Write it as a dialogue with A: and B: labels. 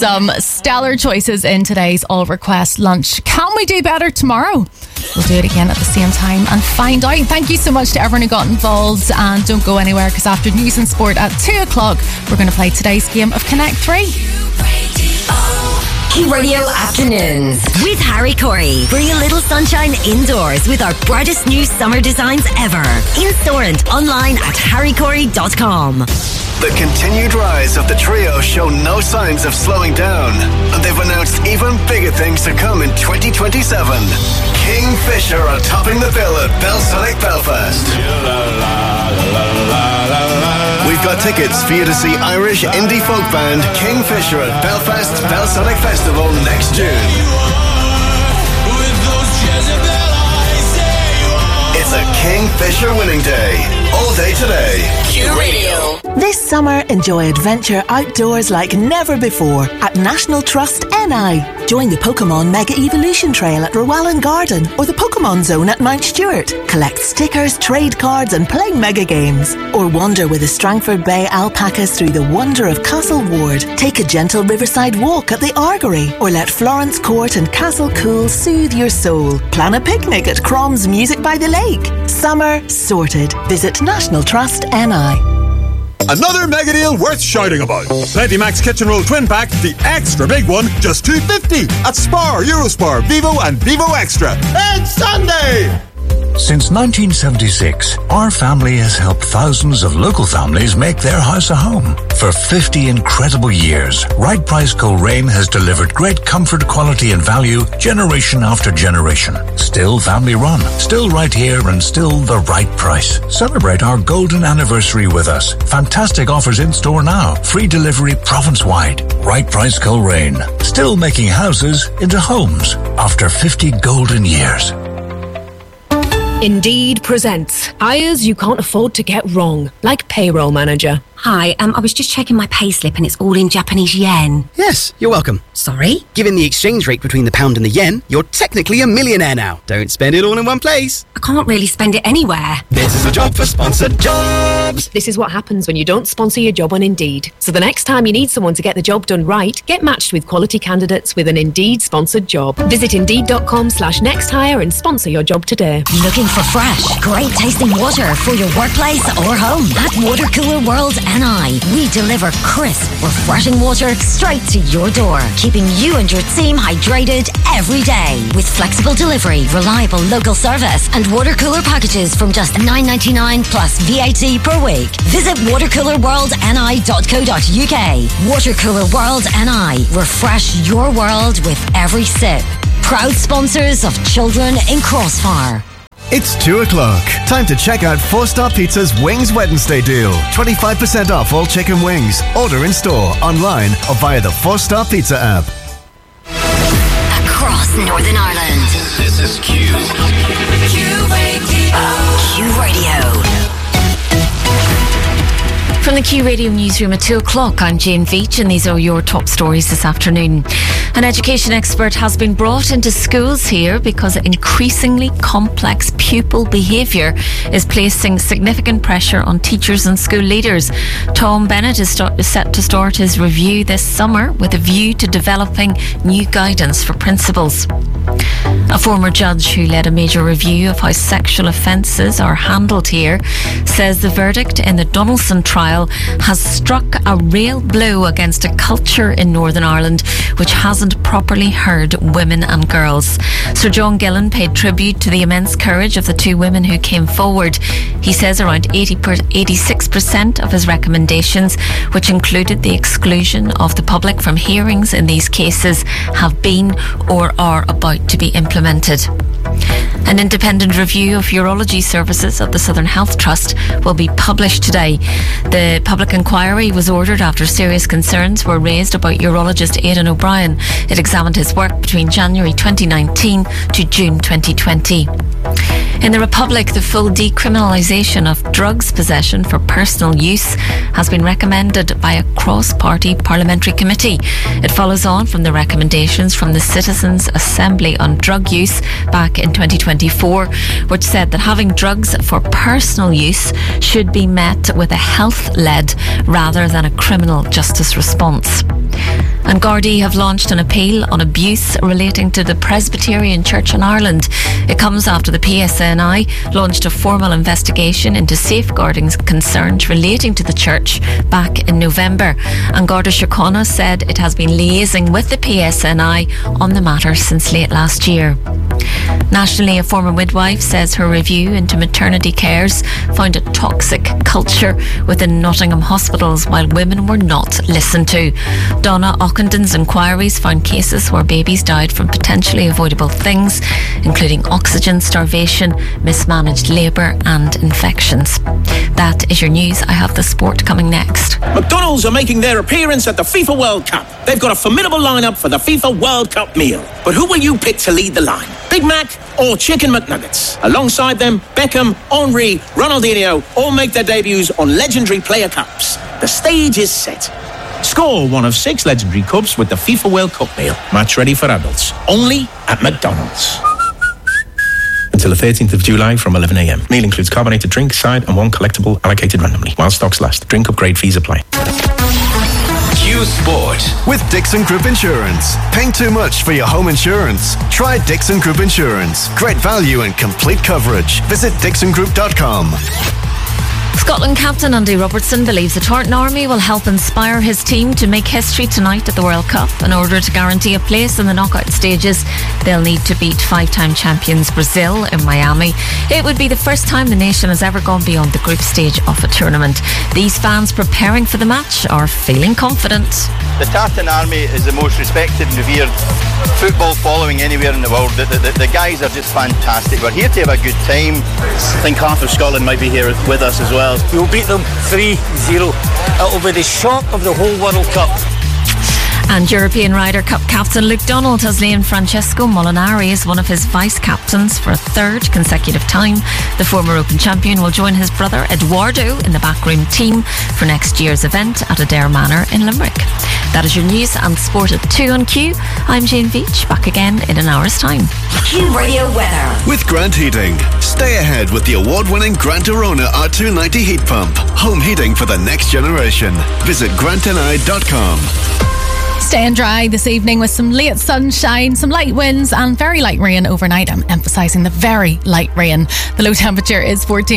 A: Some stellar choices in today's All Request lunch. Can we do better tomorrow? We'll do it again at the same time and find out. Thank you so much to everyone who got involved, and don't go anywhere because after news and sport at 2 o'clock we're going to play today's game of Connect 3.
B: Q Radio Afternoons with Harry Corey. Bring a little sunshine indoors with our brightest new summer designs ever. In store and online at harrycorey.com.
C: The continued rise of the trio show no signs of slowing down, and they've announced even bigger things to come in 2027. Kingfisher are topping the bill at Belsonic Belfast. We've got tickets for you to see Irish indie folk band Kingfisher at Belfast Belsonic Festival next June. It's a Kingfisher winning day. All day today. Q Radio.
D: This summer, enjoy adventure outdoors like never before at National Trust NI. Join the Pokemon Mega Evolution Trail at Rowallan Garden or the Pokemon Zone at Mount Stewart. Collect stickers, trade cards and play mega games. Or wander with the Strangford Bay alpacas through the wonder of Castle Ward. Take a gentle riverside walk at the Argory or let Florence Court and Castle Cool soothe your soul. Plan a picnic at Crom's Music by the Lake. Summer sorted. Visit National Trust NI.
E: Another mega deal worth shouting about. Plenty Max Kitchen Roll Twin Pack, the extra big one, just $2.50 at Spar, Eurospar, Vivo and Vivo Extra. It's Sunday!
F: Since 1976, our family has helped thousands of local families make their house a home. For 50 incredible years, Right Price Coleraine has delivered great comfort, quality and value generation after generation. Still family run, still right here and still the right price. Celebrate our golden anniversary with us. Fantastic offers in store now. Free delivery province-wide. Right Price Coleraine. Still making houses into homes after 50 golden years.
G: Indeed presents hires you can't afford to get wrong, like payroll manager.
B: Hi, I was just checking my payslip and it's all in Japanese yen.
H: Yes, you're welcome.
B: Sorry?
H: Given the exchange rate between the pound and the yen, you're technically a millionaire now. Don't spend it all in one place.
B: I can't really spend it anywhere.
H: This is a job for sponsored jobs.
G: This is what happens when you don't sponsor your job on Indeed. So the next time you need someone to get the job done right, get matched with quality candidates with an Indeed sponsored job. Visit Indeed.com/nexthire and sponsor your job today.
B: Looking for fresh, great tasting water for your workplace or home? At Water Cooler World NI, we deliver crisp, refreshing water straight to your door, keeping you and your team hydrated every day. With flexible delivery, reliable local service, and water cooler packages from just $9.99 plus VAT per week. Visit watercoolerworldni.co.uk. Water Cooler World NI. Refresh your world with every sip. Proud sponsors of Children in Crossfire.
C: It's 2 o'clock. Time to check out 4-Star Pizza's Wings Wednesday deal. 25% off all chicken wings. Order in store, online or via the 4-Star Pizza app.
B: Across Northern Ireland.
C: This is Q.
B: Q Radio.
I: From the Q Radio newsroom at 2 o'clock, I'm Jane Veach, and these are your top stories this afternoon. An education expert has been brought into schools here because increasingly complex pupil behaviour is placing significant pressure on teachers and school leaders. Tom Bennett is set to start his review this summer with a view to developing new guidance for principals. A former judge who led a major review of how sexual offences are handled here says the verdict in the Donaldson trial has struck a real blow against a culture in Northern Ireland which hasn't properly heard women and girls. Sir John Gillan paid tribute to the immense courage of the two women who came forward. He says around 86% of his recommendations, which included the exclusion of the public from hearings in these cases, have been or are about to be implemented. An independent review of urology services at the Southern Health Trust will be published today. The public inquiry was ordered after serious concerns were raised about urologist Aidan O'Brien. It examined his work between January 2019 to June 2020. In the Republic, the full decriminalisation of drugs possession for personal use has been recommended by a cross-party parliamentary committee. It follows on from the recommendations from the Citizens' Assembly on Drug Use back in 2024, which said that having drugs for personal use should be met with a health-led rather than a criminal justice response. And Gardaí have launched an appeal on abuse relating to the Presbyterian Church in Ireland. It comes after the PSNI launched a formal investigation into safeguarding concerns relating to the church back in November. And Garda Síochána said it has been liaising with the PSNI on the matter since late last year. Nationally, a former midwife says her review into maternity cares found a toxic culture within Nottingham hospitals while women were not listened to. Donna Ockendon's inquiries found cases where babies died from potentially avoidable things, including oxygen starvation, mismanaged labour and infections. That is your news. I have the sport coming next.
J: McDonald's are making their appearance at the FIFA World Cup. They've got a formidable lineup for the FIFA World Cup meal. But who will you pick to lead the line? Big Mac or Chicken McNuggets? Alongside them, Beckham, Henry, Ronaldinho all make their debuts on legendary player cups. The stage is set. Score one of 6 legendary cups with the FIFA World Cup meal. Match ready for adults. Only at McDonald's. Until the 13th of July from 11 a.m. Meal includes carbonated drink, side and one collectible allocated randomly. While stocks last. Drink upgrade fees apply.
C: Q Sport with Dixon Group Insurance. Paying too much for your home insurance? Try Dixon Group Insurance. Great value and complete coverage. Visit dixongroup.com.
I: Scotland captain Andy Robertson believes the Tartan Army will help inspire his team to make history tonight at the World Cup. In order to guarantee a place in the knockout stages, they'll need to beat 5-time champions Brazil in Miami. It would be the first time the nation has ever gone beyond the group stage of a tournament. These fans preparing for the match are feeling confident.
K: The Tartan Army is the most respected and revered football following anywhere in the world. The guys are just fantastic. We're here to have a good time.
L: I think half of Scotland might be here with us as well. We'll beat them 3-0. It'll be the shock of the whole World Cup.
I: And European Ryder Cup captain Luke Donald has named Francesco Molinari as one of his vice-captains for a third consecutive time. The former Open champion will join his brother Eduardo in the backroom team for next year's event at Adare Manor in Limerick. That is your news and sport at 2 on Q. I'm Jane Veach, back again in an hour's time.
B: Q Radio weather.
C: With Grant Heating. Stay ahead with the award-winning Grant Arona R290 heat pump. Home heating for the next generation. Visit grantni.com.
A: Staying dry this evening with some late sunshine, some light winds and very light rain overnight. I'm emphasising the very light rain. The low temperature is 14